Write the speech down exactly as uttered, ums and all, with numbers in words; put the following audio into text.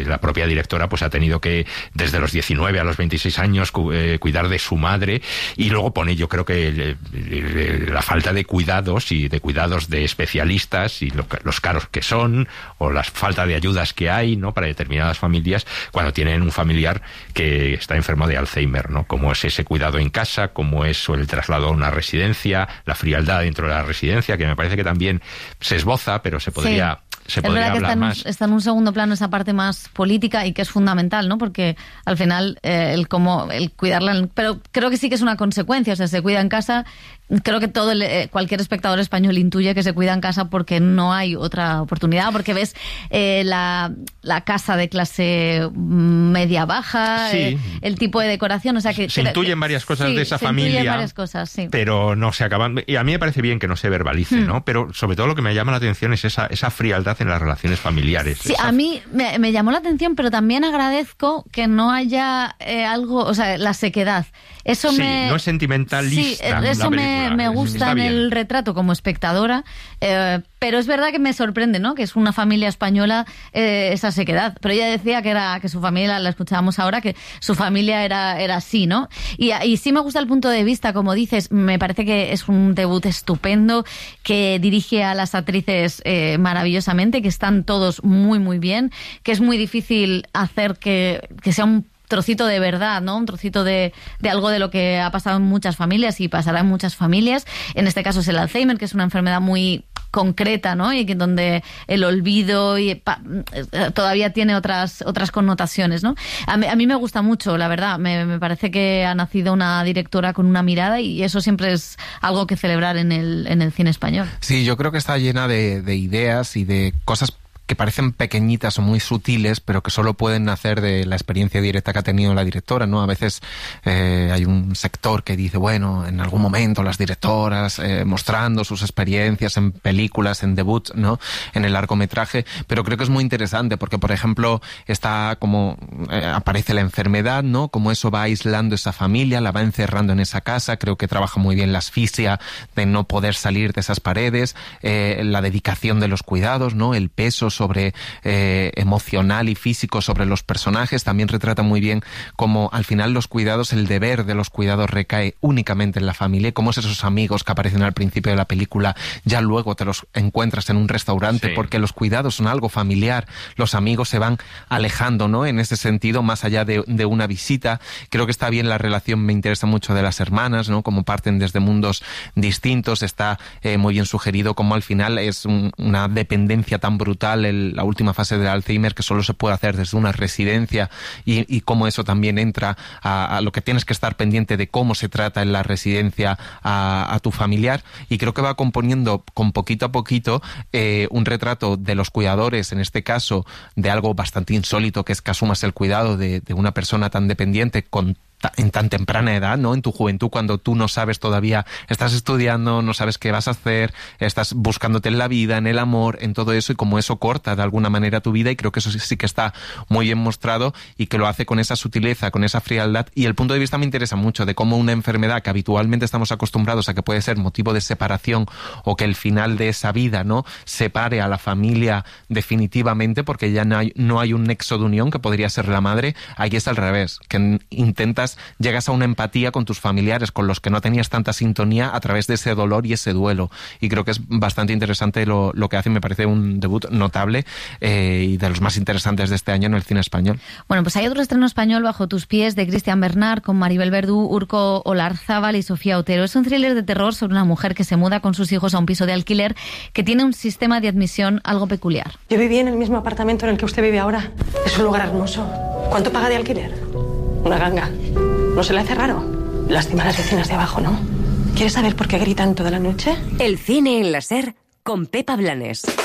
eh, la propia directora pues ha tenido que, desde los diecinueve a los veintiséis años, cu eh, cuidar de su madre, y luego pone, yo creo que eh, eh, la falta de cuidados y de cuidados de especialistas y lo, los caros que son, o la falta de ayudas que hay, ¿no?, para determinadas familias cuando tienen un familiar que está enfermo de Alzheimer, ¿no? Como es ese cuidado en casa, como es el traslado a una residencia, la frialdad dentro de la residencia, que me parece que también se esboza, pero se podría... Sí. Se es verdad que está en, un, más. está en un segundo plano esa parte más política y que es fundamental, ¿no? Porque al final eh, el cómo el cuidarla, pero creo que sí que es una consecuencia, o sea, se cuida en casa. Creo que todo el, eh, cualquier espectador español intuye que se cuida en casa porque no hay otra oportunidad, porque ves eh, la, la casa de clase media baja, sí. eh, el tipo de decoración, o sea que se intuyen varias cosas sí, de esa se familia, varias cosas, sí. pero no se acaban. Y a mí me parece bien que no se verbalice, hmm. ¿no? Pero sobre todo lo que me llama la atención es esa esa frialdad en las relaciones familiares. Sí, esa... a mí me, me llamó la atención, pero también agradezco que no haya eh, algo, o sea, la sequedad. Eso sí, me... no es sentimentalista. Sí, eso la me, me gusta en el retrato como espectadora, eh, pero es verdad que me sorprende, ¿no?, que es una familia española eh, esa sequedad. Pero ella decía que era que su familia, la escuchábamos ahora, que su familia era, era así, ¿no? Y, y sí me gusta el punto de vista, como dices, me parece que es un debut estupendo, que dirige a las actrices eh, maravillosamente, que están todos muy, muy bien, que es muy difícil hacer que, que sea un trocito de verdad, ¿no? Un trocito de, de algo de lo que ha pasado en muchas familias y pasará en muchas familias. En este caso es el Alzheimer, que es una enfermedad muy concreta, ¿no? Y que donde el olvido y pa, todavía tiene otras otras connotaciones, ¿no? A mí, a mí me gusta mucho, la verdad. Me, me parece que ha nacido una directora con una mirada y eso siempre es algo que celebrar en el, en el cine español. Sí, yo creo que está llena de, de ideas y de cosas que parecen pequeñitas o muy sutiles, pero que solo pueden nacer de la experiencia directa que ha tenido la directora, ¿no? A veces eh, hay un sector que dice, bueno, en algún momento las directoras eh, mostrando sus experiencias en películas, en debut, ¿no?, en el largometraje, pero creo que es muy interesante porque, por ejemplo, está como eh, aparece la enfermedad, ¿no?, como eso va aislando esa familia, la va encerrando en esa casa. Creo que trabaja muy bien la asfixia de no poder salir de esas paredes, eh, la dedicación de los cuidados, ¿no?, el peso sobre eh, emocional y físico sobre los personajes. También retrata muy bien cómo al final los cuidados, el deber de los cuidados recae únicamente en la familia, y cómo es esos amigos que aparecen al principio de la película, ya luego te los encuentras en un restaurante, sí. porque los cuidados son algo familiar, los amigos se van alejando, ¿no?, en ese sentido, más allá de, de una visita. Creo que está bien la relación, me interesa mucho, de las hermanas, ¿no?, como parten desde mundos distintos. Está eh, muy bien sugerido cómo al final es un, una dependencia tan brutal El, la última fase del Alzheimer, que solo se puede hacer desde una residencia, y, y cómo eso también entra a, a lo que tienes que estar pendiente de cómo se trata en la residencia a, a tu familiar. Y creo que va componiendo con poquito a poquito eh, un retrato de los cuidadores, en este caso de algo bastante insólito, que es que asumas el cuidado de, de una persona tan dependiente con en tan temprana edad, ¿no?, en tu juventud, cuando tú no sabes todavía, estás estudiando, no sabes qué vas a hacer, estás buscándote en la vida, en el amor, en todo eso, y como eso corta de alguna manera tu vida. Y creo que eso sí, sí que está muy bien mostrado, y que lo hace con esa sutileza, con esa frialdad. Y el punto de vista me interesa mucho de cómo una enfermedad que habitualmente estamos acostumbrados a que puede ser motivo de separación, o que el final de esa vida, ¿no?, separe a la familia definitivamente, porque ya no hay, no hay un nexo de unión, que podría ser la madre. Aquí es al revés, que intentas llegas a una empatía con tus familiares, con los que no tenías tanta sintonía, a través de ese dolor y ese duelo. Y creo que es bastante interesante lo, lo que hace. Me parece un debut notable eh, y de los más interesantes de este año en el cine español. Bueno, pues hay otro estreno español, Bajo tus pies, de Cristian Bernard, con Maribel Verdú, Urko Olarzábal y Sofía Otero. Es un thriller de terror sobre una mujer que se muda con sus hijos a un piso de alquiler que tiene un sistema de admisión algo peculiar. Yo viví en el mismo apartamento en el que usted vive ahora. Es un lugar hermoso. ¿Cuánto paga de alquiler? Una ganga. ¿No se le hace raro? Lástima a las vecinas de abajo, ¿no? ¿Quieres saber por qué gritan toda la noche? El cine en la SER con Pepa Blanes.